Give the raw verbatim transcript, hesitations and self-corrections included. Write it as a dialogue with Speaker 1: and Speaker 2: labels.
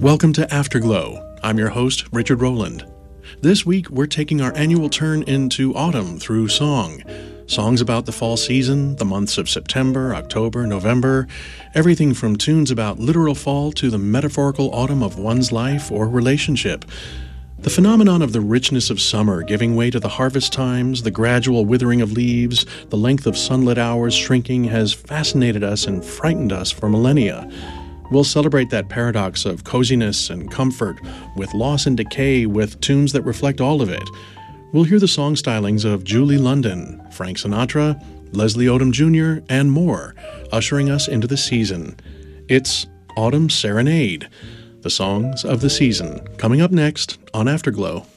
Speaker 1: Welcome to Afterglow. I'm your host, Richard Rowland. This week, we're taking our annual turn into autumn through song. Songs about the fall season, the months of September, October, November, everything from tunes about literal fall to the metaphorical autumn of one's life or relationship. The phenomenon of the richness of summer giving way to the harvest times, the gradual withering of leaves, the length of sunlit hours shrinking has fascinated us and frightened us for millennia. We'll celebrate that paradox of coziness and comfort, with loss and decay, with tunes that reflect all of it. We'll hear the song stylings of Julie London, Frank Sinatra, Leslie Odom Junior, and more, ushering us into the season. It's Autumn Serenade, the songs of the season, coming up next on Afterglow.